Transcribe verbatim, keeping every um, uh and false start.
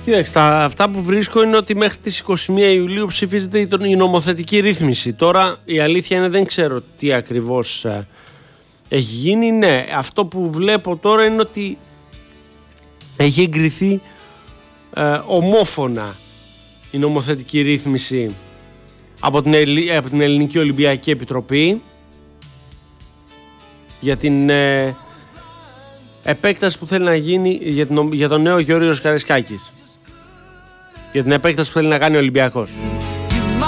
Κοίταξε, αυτά που βρίσκω είναι ότι μέχρι τις είκοσι μία Ιουλίου ψηφίζεται η νομοθετική ρύθμιση. Τώρα η αλήθεια είναι δεν ξέρω τι ακριβώς ε, έχει γίνει. Ναι, αυτό που βλέπω τώρα είναι ότι έχει εγκριθεί ε, ομόφωνα η νομοθετική ρύθμιση από την, Ελλη, από την Ελληνική Ολυμπιακή Επιτροπή για την ε, επέκταση που θέλει να γίνει για, την, για τον νέο Γιώργο Καραϊσκάκης. Για την επέκταση που θέλει να κάνει ο Ολυμπιακός.